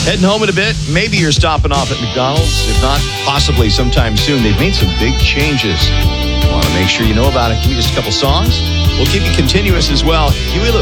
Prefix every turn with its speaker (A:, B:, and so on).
A: Heading home in a bit. Maybe you're stopping off at McDonald's. If not, possibly sometime soon. They've made some big changes. Want to make sure you know about it. Give me just a couple songs. We'll keep it continuous as well. Huey Lewis.